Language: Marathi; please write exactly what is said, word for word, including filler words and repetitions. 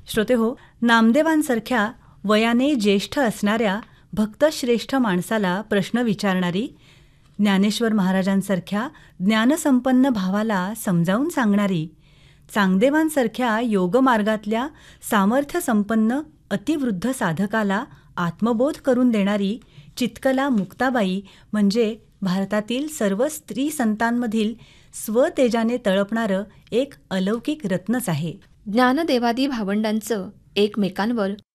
श्रोतेहो, नामदेवांसारख्या वयाने ज्येष्ठ असणाऱ्या भक्तश्रेष्ठ माणसाला प्रश्न विचारणारी, ज्ञानेश्वर महाराजांसारख्या ज्ञानसंपन्न भावाला समजावून सांगणारी, चांगदेवांसारख्या योगमार्गातल्या सामर्थ्यसंपन्न अतिवृद्ध साधकाला आत्मबोध करून देणारी चित्कला मुक्ताबाई म्हणजे भारतातील सर्व स्त्री संतांमधील स्वतेजाने तळपणारं एक अलौकिक रत्नच आहे. ज्ञानदेवादी भावंडांचं एकमेकांवर